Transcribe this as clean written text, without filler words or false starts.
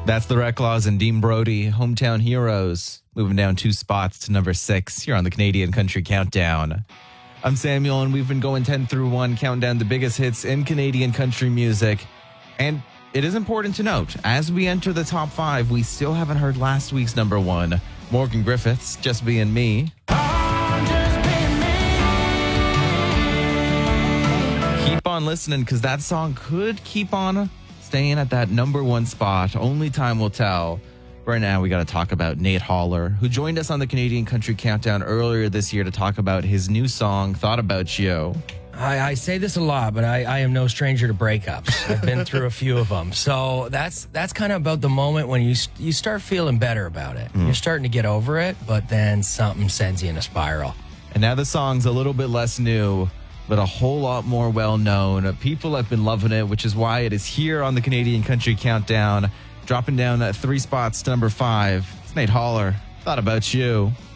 That's the Reclaws and Dean Brody, Hometown Heroes, moving down 2 spots to number 6 here on the Canadian Country Countdown. I'm Samuel, and we've been going 10 through 1, counting down the biggest hits in Canadian country music. And it is important to note, as we enter the top 5, we still haven't heard last week's number 1, Morgan Griffith's Just Being Me. Keep on listening, because that song could keep on staying at that number 1 spot. Only time will tell. Right now, we got to talk about Nate Holler, who joined us on the Canadian Country Countdown earlier this year to talk about his new song, Thought About You. I say this a lot, but I am no stranger to breakups. I've been through a few of them. So that's kind of about the moment when you start feeling better about it. You're starting to get over it, but then something sends you in a spiral. And now the song's a little bit less new, but a whole lot more well-known. People have been loving it, which is why it is here on the Canadian Country Countdown, dropping down 3 spots to number 5. It's Nate Holler, Thought About You.